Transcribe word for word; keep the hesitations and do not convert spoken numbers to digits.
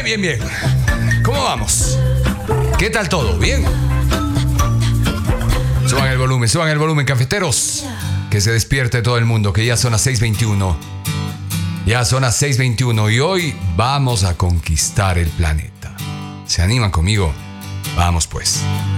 bien, bien. ¿Cómo vamos? ¿Qué tal todo? ¿Bien? Suban el volumen, suban el volumen, cafeteros. Que se despierte todo el mundo, que ya son las seis veintiuno. Ya son las seis veintiuno y hoy vamos a conquistar el planeta. ¿Se animan conmigo? Vamos pues.